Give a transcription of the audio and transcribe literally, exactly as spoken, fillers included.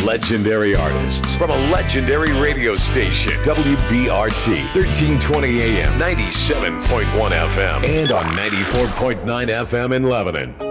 legendary artists from a legendary radio station, W B R T, thirteen twenty A M, ninety-seven point one F M, and on ninety-four point nine F M in Lebanon.